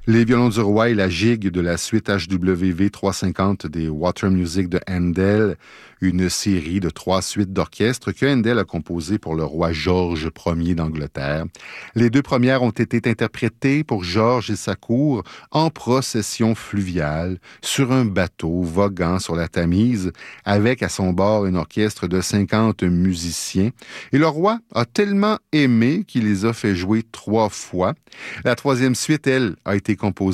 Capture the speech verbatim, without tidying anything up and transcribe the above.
Les violons du roi et la gigue de la suite H W V trois cent cinquante des Water Music de Handel, une série de trois suites d'orchestre que Handel a composées pour le roi George Ier d'Angleterre. Les deux premières ont été interprétées pour George et sa cour en procession fluviale sur un bateau voguant sur la Tamise avec à son bord un orchestre de cinquante musiciens. Et le roi a tellement aimé qu'il les a fait jouer trois fois. La troisième suite, elle, a été composée